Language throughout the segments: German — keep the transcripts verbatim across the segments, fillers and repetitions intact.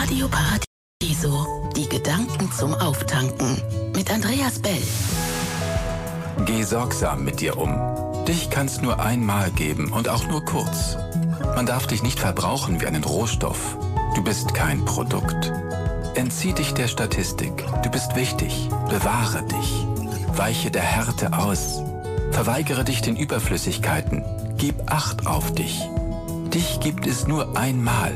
Radio Paradiso, die Gedanken zum Auftanken. Mit Andreas Bell. Geh sorgsam mit dir um. Dich kann's nur einmal geben und auch nur kurz. Man darf dich nicht verbrauchen wie einen Rohstoff. Du bist kein Produkt. Entzieh dich der Statistik. Du bist wichtig. Bewahre dich. Weiche der Härte aus. Verweigere dich den Überflüssigkeiten. Gib Acht auf dich. Dich gibt es nur einmal.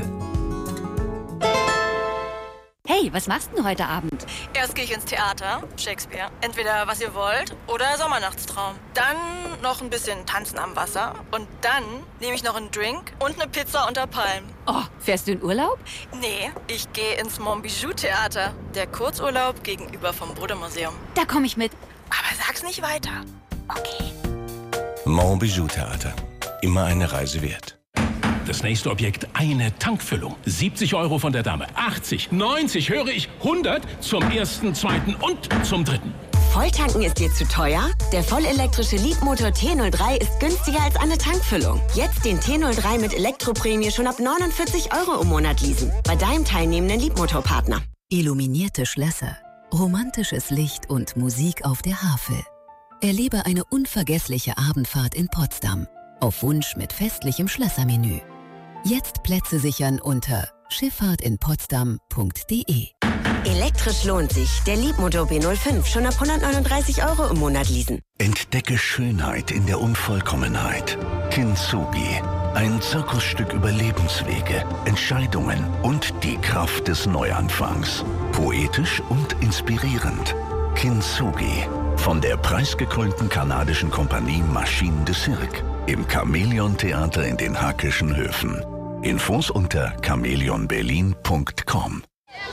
Hey, was machst du heute Abend? Erst gehe ich ins Theater, Shakespeare. Entweder Was ihr wollt oder Sommernachtstraum. Dann noch ein bisschen Tanzen am Wasser. Und dann nehme ich noch einen Drink und eine Pizza unter Palmen. Oh, fährst du in Urlaub? Nee, ich gehe ins Montbijou-Theater. Der Kurzurlaub gegenüber vom Bode-Museum. Da komme ich mit. Aber sag's nicht weiter. Okay. Montbijou-Theater. Immer eine Reise wert. Das nächste Objekt, eine Tankfüllung. siebzig Euro von der Dame. achtzig, neunzig, höre ich, hundert zum ersten, zweiten und zum dritten. Volltanken ist dir zu teuer? Der vollelektrische Leapmotor T null drei ist günstiger als eine Tankfüllung. Jetzt den T null drei mit Elektroprämie schon ab neunundvierzig Euro im Monat leasen. Bei deinem teilnehmenden Leapmotor-Partner. Illuminierte Schlösser, romantisches Licht und Musik auf der Havel. Erlebe eine unvergessliche Abendfahrt in Potsdam. Auf Wunsch mit festlichem Schlössermenü. Jetzt Plätze sichern unter schifffahrt in potsdam punkt de. Elektrisch lohnt sich. Der Leapmotor B null fünf schon ab hundertneununddreißig Euro im Monat leasen. Entdecke Schönheit in der Unvollkommenheit. Kintsugi. Ein Zirkusstück über Lebenswege, Entscheidungen und die Kraft des Neuanfangs. Poetisch und inspirierend. Kintsugi. Von der preisgekrönten kanadischen Kompanie Machine de Cirque. Im Chamäleon-Theater in den Hackischen Höfen. Infos unter chamäleon berlin punkt com.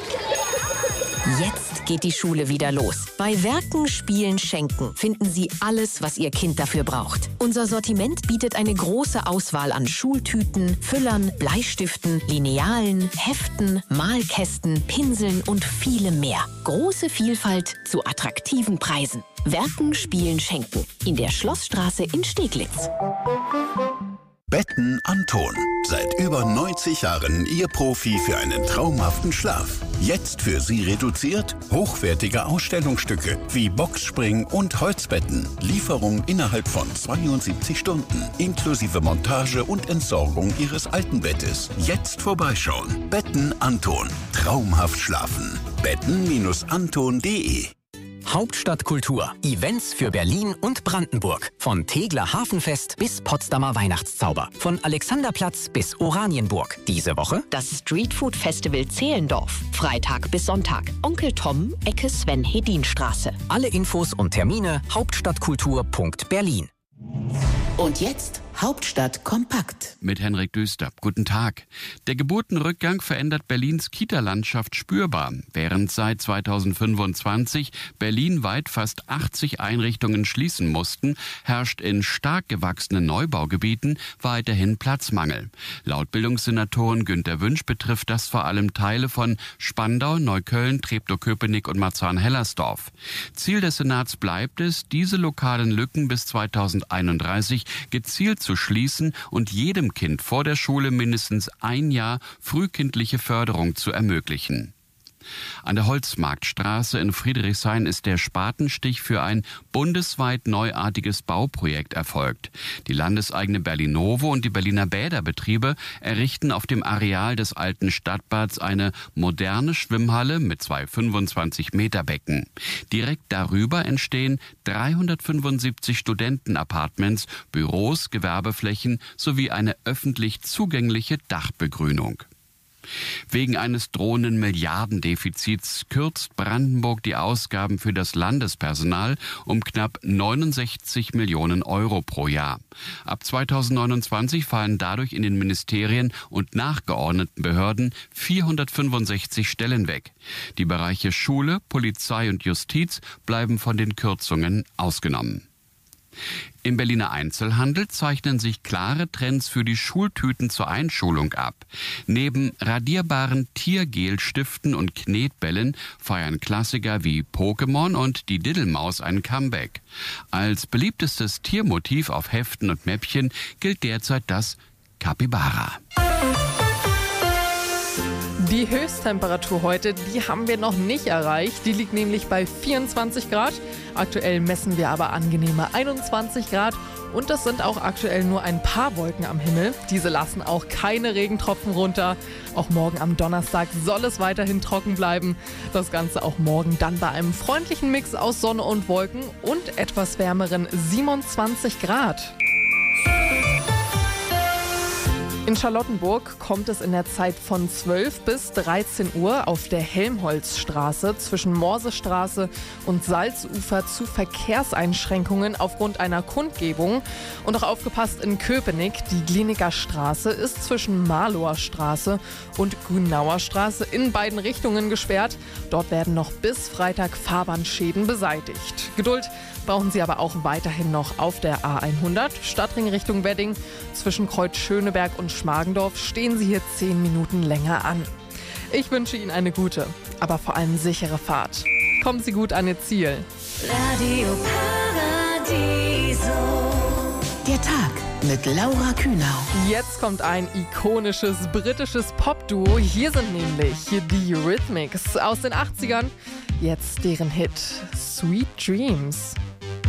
Jetzt geht die Schule wieder los. Bei Werken, Spielen, Schenken finden Sie alles, was Ihr Kind dafür braucht. Unser Sortiment bietet eine große Auswahl an Schultüten, Füllern, Bleistiften, Linealen, Heften, Malkästen, Pinseln und vielem mehr. Große Vielfalt zu attraktiven Preisen. Werken, Spielen, Schenken. In der Schlossstraße in Steglitz. Betten Anton. Seit über neunzig Jahren Ihr Profi für einen traumhaften Schlaf. Jetzt für Sie reduziert hochwertige Ausstellungsstücke wie Boxspring und Holzbetten. Lieferung innerhalb von zweiundsiebzig Stunden. Inklusive Montage und Entsorgung Ihres alten Bettes. Jetzt vorbeischauen. Betten Anton. Traumhaft schlafen. betten Anton punkt de. Hauptstadtkultur. Events für Berlin und Brandenburg. Von Tegeler Hafenfest bis Potsdamer Weihnachtszauber. Von Alexanderplatz bis Oranienburg. Diese Woche das Streetfood Festival Zehlendorf. Freitag bis Sonntag. Onkel Tom, Ecke Sven-Hedin-Straße. Alle Infos und Termine hauptstadtkultur punkt berlin. Und jetzt Hauptstadt kompakt. Mit Henrik Düster. Guten Tag. Der Geburtenrückgang verändert Berlins Kita-Landschaft spürbar. Während seit zweitausendfünfundzwanzig berlinweit fast achtzig Einrichtungen schließen mussten, herrscht in stark gewachsenen Neubaugebieten weiterhin Platzmangel. Laut Bildungssenatoren Günter Wünsch betrifft das vor allem Teile von Spandau, Neukölln, Treptow-Köpenick und Marzahn-Hellersdorf. Ziel des Senats bleibt es, diese lokalen Lücken bis zweitausendeinunddreißig gezielt zu schließen und jedem Kind vor der Schule mindestens ein Jahr frühkindliche Förderung zu ermöglichen. An der Holzmarktstraße in Friedrichshain ist der Spatenstich für ein bundesweit neuartiges Bauprojekt erfolgt. Die landeseigene Berlinovo und die Berliner Bäderbetriebe errichten auf dem Areal des alten Stadtbads eine moderne Schwimmhalle mit zwei fünfundzwanzig Meter Becken. Direkt darüber entstehen dreihundertfünfundsiebzig Studentenapartments, Büros, Gewerbeflächen sowie eine öffentlich zugängliche Dachbegrünung. Wegen eines drohenden Milliardendefizits kürzt Brandenburg die Ausgaben für das Landespersonal um knapp neunundsechzig Millionen Euro pro Jahr. Ab zweitausendneunundzwanzig fallen dadurch in den Ministerien und nachgeordneten Behörden vierhundertfünfundsechzig Stellen weg. Die Bereiche Schule, Polizei und Justiz bleiben von den Kürzungen ausgenommen. Im Berliner Einzelhandel zeichnen sich klare Trends für die Schultüten zur Einschulung ab. Neben radierbaren Tiergelstiften und Knetbällen feiern Klassiker wie Pokémon und die Diddelmaus ein Comeback. Als beliebtestes Tiermotiv auf Heften und Mäppchen gilt derzeit das Capybara. Die Höchsttemperatur heute, die haben wir noch nicht erreicht. Die liegt nämlich bei vierundzwanzig Grad. Aktuell messen wir aber angenehme einundzwanzig Grad. Und das sind auch aktuell nur ein paar Wolken am Himmel. Diese lassen auch keine Regentropfen runter. Auch morgen am Donnerstag soll es weiterhin trocken bleiben. Das Ganze auch morgen dann bei einem freundlichen Mix aus Sonne und Wolken und etwas wärmeren siebenundzwanzig Grad. In Charlottenburg kommt es in der Zeit von zwölf bis dreizehn Uhr auf der Helmholtzstraße zwischen Morsestraße und Salzufer zu Verkehrseinschränkungen aufgrund einer Kundgebung. Und auch aufgepasst in Köpenick, die Gliniker Straße ist zwischen Marloher Straße und Grünauer Straße in beiden Richtungen gesperrt. Dort werden noch bis Freitag Fahrbahnschäden beseitigt. Geduld brauchen Sie aber auch weiterhin noch auf der A hundert, Stadtring Richtung Wedding. Zwischen Kreuz Schöneberg und Schmargendorf stehen Sie hier zehn Minuten länger an. Ich wünsche Ihnen eine gute, aber vor allem sichere Fahrt. Kommen Sie gut an Ihr Ziel. Radio Paradiso. Der Tag mit Laura Kühnau. Jetzt kommt ein ikonisches britisches Popduo. Hier sind nämlich die Eurythmics aus den achtzigern. Jetzt deren Hit Sweet Dreams.